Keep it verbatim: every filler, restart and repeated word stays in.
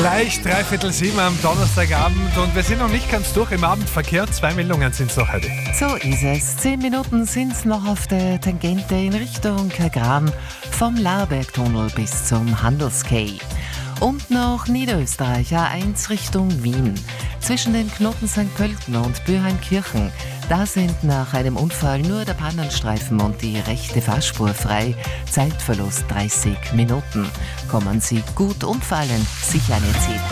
Gleich dreiviertel sieben am Donnerstagabend und wir sind noch nicht ganz durch im Abendverkehr. Zwei Meldungen sind es noch heute. So ist es. Zehn Minuten sind es noch auf der Tangente in Richtung Kagran vom Laerbergtunnel bis zum Handelskay. Und noch Niederösterreich A eins Richtung Wien. Zwischen den Knoten Sankt Pölten und Bürheimkirchen. Da sind nach einem Unfall nur der Pannenstreifen und die rechte Fahrspur frei. Zeitverlust dreißig Minuten. Kommen Sie gut und vor allem sicher an Ihr Ziel.